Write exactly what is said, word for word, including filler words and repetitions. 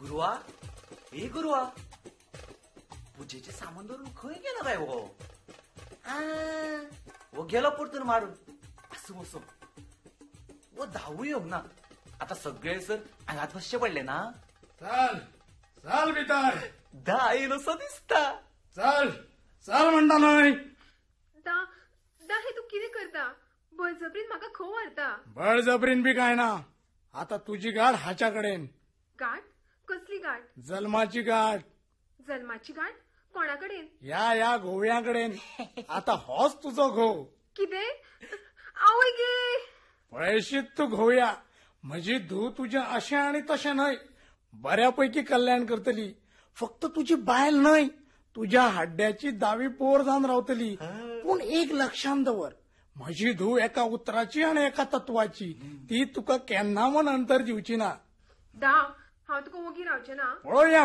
गुरुवा ए गुरुवा पूजेचे सामान धरून खंय गेला काय हो आ, वो गेला परतून मारून असं वसो वो धावू येऊ ना आता सगळे सर अंगात फश्य पडले ना चल चल भितर दा येलो सो दिसता चल चल म्हणता नाही दा दा हे तू कितें करता बळजबरीन म्हाका खंय व्हरता बळजबरीन बी काय ना आता तुझी गाठ हाच्याकडेन गाठ कसली गाठ जन्माची गाठ जन्माची गाठ कोणाकडेन या या घोव्याकडेन आता होच तुझो घोव कितें आवय गे पळशीत तू घोव्या म्हजी धू तुझे अशें आणि तशें न्हय बऱ्यापैकी कल्याण करतली फक्त तुझी बायल न्हय तुझ्या हाड्याची दावी पोर जावन रावतली पूण एक लक्षांत दवर म्हजी धू एका उतराची आणि एका तत्वाची ती तुका केन्ना म्हण अंतर दिवची ना दा हांव तुका वोगी रावचें ना पळोवया